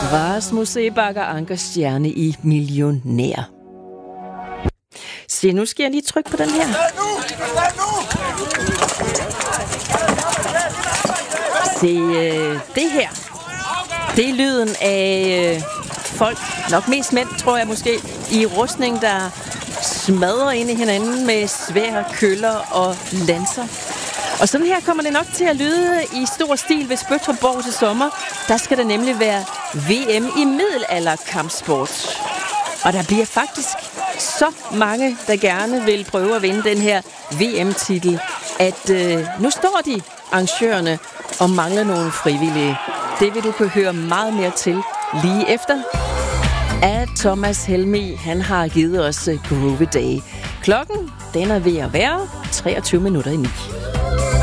Rasmus Sebakker, Anker Stjerne i Millionær. Se, nu skal jeg lige trykke på den her. Se, det her. Det er lyden af folk, nok mest mænd, tror jeg måske, i rustning, der smadrer ind i hinanden med svære køller og lanser. Og sådan her kommer det nok til at lyde i stor stil ved Spøttrup til sommer. Der skal der nemlig være VM i middelalderkampsport. Og der bliver faktisk så mange, der gerne vil prøve at vinde den her VM-titel, at nu står de, arrangørerne, og mangler nogle frivillige. Det vil du kunne høre meget mere til lige efter. At Thomas Helmig, han har givet os Groovy Day. Klokken, den er ved at være 23 minutter i 9.